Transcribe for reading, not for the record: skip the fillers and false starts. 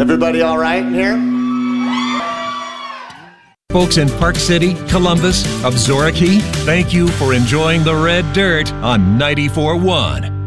Everybody all right in here? Folks in Park City, Columbus, Absaroka, thank you for enjoying the Red Dirt on 94.1.